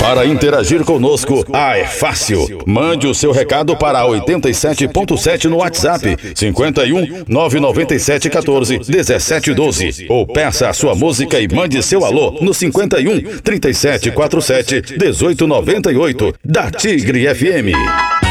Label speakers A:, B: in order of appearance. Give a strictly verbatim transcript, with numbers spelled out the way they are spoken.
A: Para interagir conosco, ah, é fácil. Mande o seu recado para oitenta e sete ponto sete no WhatsApp, cinquenta e um, nove nove sete, quatorze, dezessete, doze. Ou peça a sua música e mande seu alô no cinquenta e um, trinta e sete, quarenta e sete, dezoito, noventa e oito, da Tigre F M.